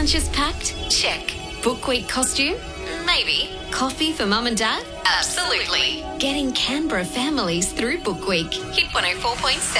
Lunches packed? Check. Book Week costume? Maybe. Coffee for mum and dad? Absolutely. Getting Canberra families through Book Week. Hit 104.7.